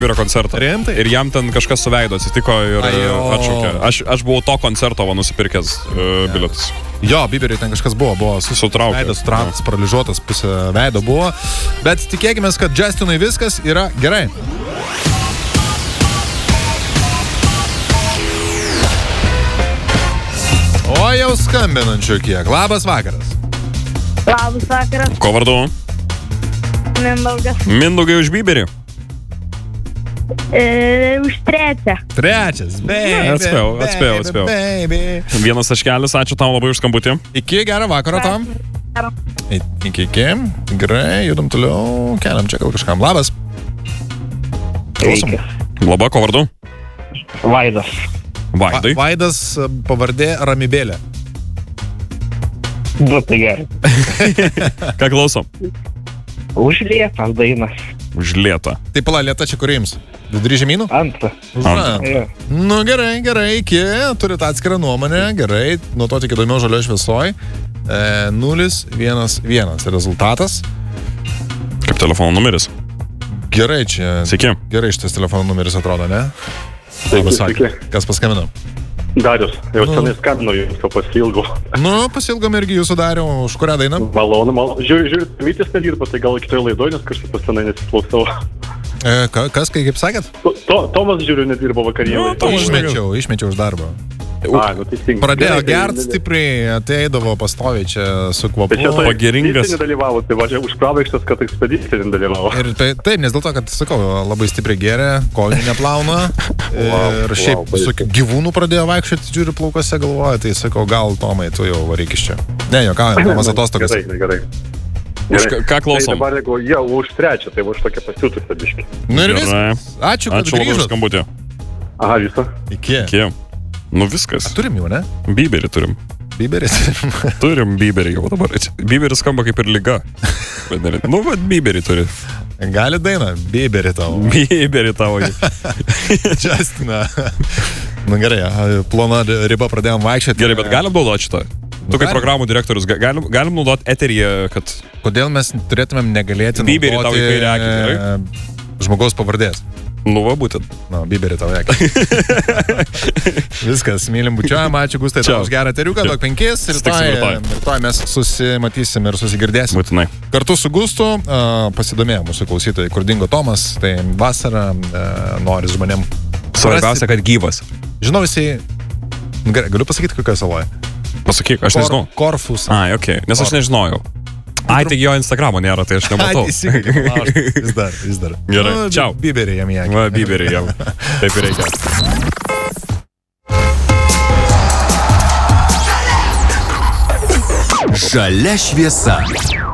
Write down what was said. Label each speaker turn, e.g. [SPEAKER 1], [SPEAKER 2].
[SPEAKER 1] Bieberio koncertą.
[SPEAKER 2] Rimtai?
[SPEAKER 1] Ir jam ten kažkas su veidu atsitiko ir atšaukė. Aš buvau to koncerto nusipirkęs bilietus.
[SPEAKER 2] Jo, Bieberiui ten kažkas buvo
[SPEAKER 1] Sutraukė.
[SPEAKER 2] Veidas sutrauktas, paralyžiuotas, pusė veido buvo. Bet tikėkime, kad Justinui viskas yra gerai. O jau skambinančių kiek. Labas vakaras.
[SPEAKER 3] Labas vakaras,
[SPEAKER 1] Ko vardu?
[SPEAKER 3] Mindaugas.
[SPEAKER 1] Mindaugai už Bieberį.
[SPEAKER 3] Už trečią.
[SPEAKER 2] Trečias.
[SPEAKER 1] Atspėjau. Vienas taškelis, ačiū tau labai už skambutį.
[SPEAKER 2] Iki, gerą vakarą tam. Iki. Gerai, judam toliau. Keliam čia gal kažkam. Labas. Klausom.
[SPEAKER 1] Labą, ko vardu?
[SPEAKER 4] Vaidas.
[SPEAKER 1] Vaidai.
[SPEAKER 2] Vaidas pavardė Ramybėlė.
[SPEAKER 4] Du, tai gerai.
[SPEAKER 1] Ką klausom?
[SPEAKER 4] Užlietas dainas.
[SPEAKER 1] Už lietą.
[SPEAKER 2] Tai pala, lieta čia kur jums? Vidury žemynų?
[SPEAKER 4] Antrą. Jo.
[SPEAKER 2] Nu gerai, iki. Turit atskirą nuomonę. Gerai, nuo to tik įdomiau žalio šviesoj. 0-1-1 rezultatas.
[SPEAKER 1] Kaip telefono numeris?
[SPEAKER 2] Gerai čia.
[SPEAKER 1] Sveiki.
[SPEAKER 2] Gerai šitas telefono numeris atrodo, ne?
[SPEAKER 5] Sveiki.
[SPEAKER 2] Kas paskambino?
[SPEAKER 5] Darius, jau senai skambino jums, o pasilgau.
[SPEAKER 2] Nu, pasilgom irgi jūsų Dariau. Už kurią dainą?
[SPEAKER 5] Malonu. Žiūrėt, Vytis nedirba, tai gal kitoje laidoje, nes kažkaip pasenai nesiklausau.
[SPEAKER 2] Kas, kaip sakėt?
[SPEAKER 5] Tomas, žiūriu, nedirba vakarėlį.
[SPEAKER 2] Išmečiau už darbą.
[SPEAKER 5] Teisingai.
[SPEAKER 2] Pradėjo gert stipriai, ateidavo pastoviai čia su kvapu.
[SPEAKER 5] Bet čia tai
[SPEAKER 1] Pagiringas.
[SPEAKER 5] ekspedicija nedalyvavo, tai važiavo už pravaikštas, kad ekspedicija nedalyvavo.
[SPEAKER 2] Ir taip, nes dėl to, kad, sakau, labai stipriai geria, kojų neplauna. Ir šiaip su gyvūnų pradėjo vaikščioti, žiūri plaukose, galvoja, tai sakau, gal Tomai, tu jau varyk iš čia. Ne, jokaujam, Tomas atostogas.
[SPEAKER 5] Gerai.
[SPEAKER 1] Ką klausom?
[SPEAKER 5] Tai dabar jeigu jau už trečią, tai už tokia pasiūtusi biškį.
[SPEAKER 2] Nu ir
[SPEAKER 1] Gerai.
[SPEAKER 2] viskas. Ačiū, kad
[SPEAKER 1] Ačiū labai už
[SPEAKER 2] grįžot.
[SPEAKER 1] skambutį.
[SPEAKER 5] Aha, viso.
[SPEAKER 2] Iki.
[SPEAKER 1] Nu viskas.
[SPEAKER 2] Turim jau, ne?
[SPEAKER 1] Bieberį turim.
[SPEAKER 2] Bieberis.
[SPEAKER 1] Turim Bieberį jau dabar. Bieberis skamba kaip ir liga. Nu, bet Bieberį turi.
[SPEAKER 2] Gali dainą. Bieberį tavo.
[SPEAKER 1] Bieberį tavo.
[SPEAKER 2] Justina. Nu gerai, plona riba pradėjom vaikščioti.
[SPEAKER 1] Gerai, bet galim naudoti šitą? Tu kaip programų direktorius, galim naudoti eteryje, kad...
[SPEAKER 2] Kodėl mes turėtumėm negalėti
[SPEAKER 1] Bieberį tau į kairę akį, gerai?
[SPEAKER 2] Žmogaus pavardės.
[SPEAKER 1] Nu, va, būtent.
[SPEAKER 2] Nu, Bieberį tavo akį. Viskas, mylim bučiuojam, ačiū Gustai, tau už gerą teriuką, duok 5, rytoj mes susimatysim ir susigirdėsim.
[SPEAKER 1] Būtinai.
[SPEAKER 2] Kartu su Gustu pasidomėjo mūsų klausytojai, kur dingo Tomas, tai vasarą nori žmonėm.
[SPEAKER 1] Svarbiausia, kad gyvas.
[SPEAKER 2] Žinau, jisai... Galiu pasakyti, kokioje saloje?
[SPEAKER 1] Pasakyk, aš nežinau.
[SPEAKER 2] Korfus.
[SPEAKER 1] Ai, okei, nes aš nežinojau. Ai, tik jo Instagramo nėra, tai aš nematau.
[SPEAKER 2] Vis dar.
[SPEAKER 1] Gerai, čiau.
[SPEAKER 2] Bieberį jam į akį.
[SPEAKER 1] Va, Bieberį jam. Taip ir reikia.
[SPEAKER 6] Žalia šviesa.